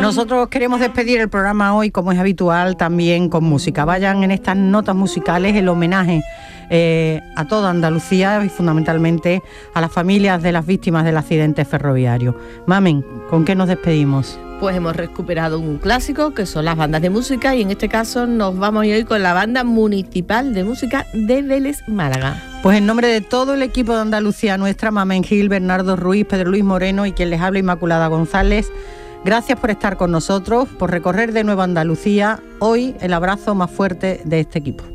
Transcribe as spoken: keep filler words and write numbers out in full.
Nosotros queremos despedir el programa hoy, como es habitual, también con música. Vayan en estas notas musicales el homenaje eh, a toda Andalucía y fundamentalmente a las familias de las víctimas del accidente ferroviario. Mamen, ¿con qué nos despedimos? Pues hemos recuperado un clásico que son las bandas de música y en este caso nos vamos hoy con la Banda Municipal de Música de Vélez, Málaga. Pues en nombre de todo el equipo de Andalucía Nuestra, Mamen Gil, Bernardo Ruiz, Pedro Luis Moreno y quien les habla, Inmaculada González, gracias por estar con nosotros, por recorrer de nuevo Andalucía. Hoy el abrazo más fuerte de este equipo.